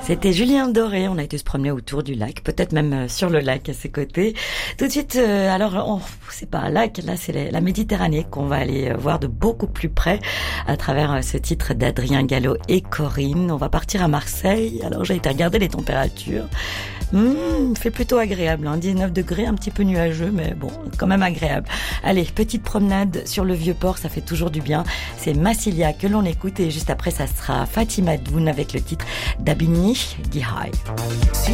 C'était Julien Doré, on a été se promener autour du lac, peut-être même sur le lac à ses côtés. Tout de suite, c'est pas un lac, là c'est la Méditerranée qu'on va aller voir de beaucoup plus près à travers ce titre d'Adrien Gallo et Corinne. On va partir à Marseille, alors j'ai été regarder les températures. Fait plutôt agréable, 19 degrés, un petit peu nuageux, mais bon, quand même agréable. Allez, petite promenade sur le Vieux-Port, ça fait toujours du bien. C'est Massilia que l'on écoute et juste après ça sera Fatima Doun avec le titre d'Abini, Gihai. Si